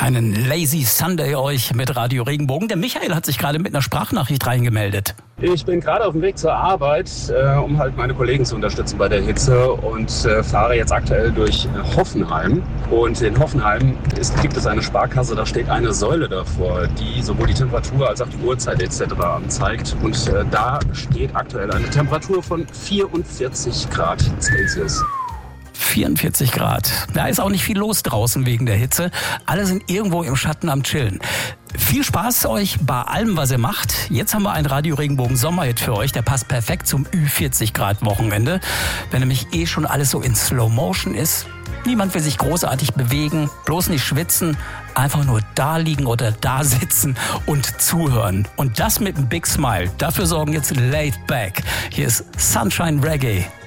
Einen Lazy Sunday euch mit Radio Regenbogen. Der Michael hat sich gerade mit einer Sprachnachricht reingemeldet. Ich bin gerade auf dem Weg zur Arbeit, um halt meine Kollegen zu unterstützen bei der Hitze und fahre jetzt aktuell durch Hoffenheim. Und in Hoffenheim gibt es eine Sparkasse, da steht eine Säule davor, die sowohl die Temperatur als auch die Uhrzeit etc. anzeigt. Und da steht aktuell eine Temperatur von 44 Grad Celsius. 44 Grad. Da ist auch nicht viel los draußen wegen der Hitze. Alle sind irgendwo im Schatten am Chillen. Viel Spaß euch bei allem, was ihr macht. Jetzt haben wir einen Radio Regenbogen Sommerhit für euch. Der passt perfekt zum Ü40 Grad Wochenende. Wenn nämlich schon alles so in Slow Motion ist. Niemand will sich großartig bewegen, bloß nicht schwitzen. Einfach nur da liegen oder da sitzen und zuhören. Und das mit einem Big Smile. Dafür sorgen jetzt Laid Back. Hier ist Sunshine Reggae.